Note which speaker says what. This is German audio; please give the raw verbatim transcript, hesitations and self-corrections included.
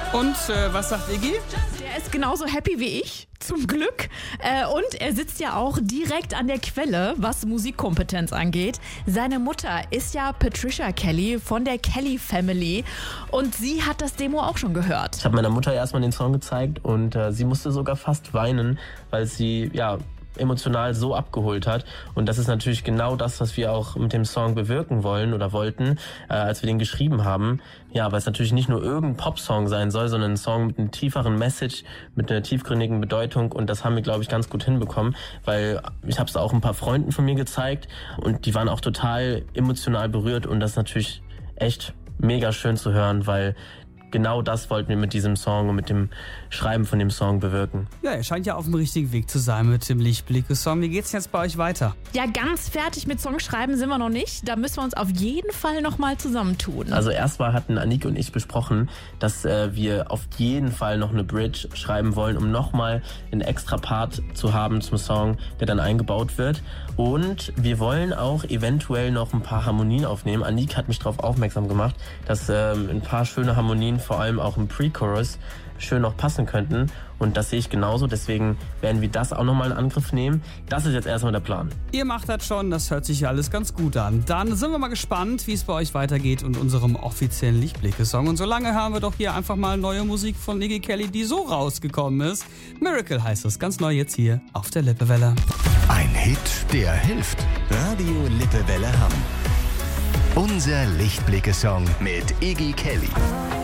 Speaker 1: Und äh, was sagt Iggy?
Speaker 2: Der ist genauso happy wie ich, zum Glück. Äh, und er sitzt ja auch direkt an der Quelle, was Musikkompetenz angeht. Seine Mutter ist ja Patricia Kelly von der Kelly Family. Und sie hat das Demo auch schon gehört.
Speaker 3: Ich habe meiner Mutter erstmal den Song gezeigt und äh, sie musste sogar fast weinen, weil sie, ja, emotional so abgeholt hat. Und das ist natürlich genau das, was wir auch mit dem Song bewirken wollen oder wollten, äh, als wir den geschrieben haben. Ja, weil es natürlich nicht nur irgendein Popsong sein soll, sondern ein Song mit einem tieferen Message, mit einer tiefgründigen Bedeutung. Und das haben wir, glaube ich, ganz gut hinbekommen, weil ich habe es auch ein paar Freunden von mir gezeigt und die waren auch total emotional berührt. Und das ist natürlich echt mega schön zu hören, weil genau das wollten wir mit diesem Song und mit dem Schreiben von dem Song bewirken.
Speaker 1: Ja, er scheint ja auf dem richtigen Weg zu sein mit dem Lichtblicke-Song. Wie geht's jetzt bei euch weiter?
Speaker 2: Ja, ganz fertig mit Songschreiben sind wir noch nicht. Da müssen wir uns auf jeden Fall nochmal zusammentun.
Speaker 3: Also erstmal hatten Anik und ich besprochen, dass äh, wir auf jeden Fall noch eine Bridge schreiben wollen, um nochmal einen extra Part zu haben zum Song, der dann eingebaut wird. Und wir wollen auch eventuell noch ein paar Harmonien aufnehmen. Anik hat mich darauf aufmerksam gemacht, dass ähm, ein paar schöne Harmonien vor allem auch im Pre-Chorus schön noch passen könnten. Und das sehe ich genauso. Deswegen werden wir das auch nochmal in Angriff nehmen. Das ist jetzt erstmal der Plan.
Speaker 1: Ihr macht das schon, das hört sich ja alles ganz gut an. Dann sind wir mal gespannt, wie es bei euch weitergeht und unserem offiziellen Lichtblicke-Song. Und solange hören wir doch hier einfach mal neue Musik von Iggy Kelly, die so rausgekommen ist. Miracle heißt es, ganz neu jetzt hier auf der Lippewelle.
Speaker 4: Ein Hit, der hilft. Radio Lippewelle Hamm. Unser Lichtblicke-Song mit Iggy Kelly.